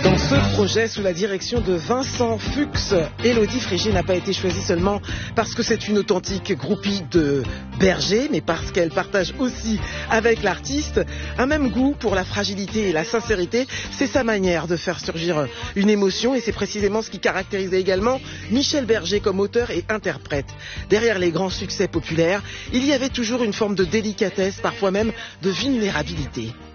Dans ce projet, sous la direction de Vincent Fuchs, Élodie Frégé n'a pas été choisie seulement parce que c'est une authentique groupie de bergers, mais parce qu'elle partage aussi avec l'artiste un même goût pour la fragilité et la sincérité. C'est sa manière de faire surgir une émotion et c'est précisément ce qui caractérisait également Michel Berger comme auteur et interprète. Derrière les grands succès populaires, il y avait toujours une forme de délicatesse, parfois même de vulnérabilité.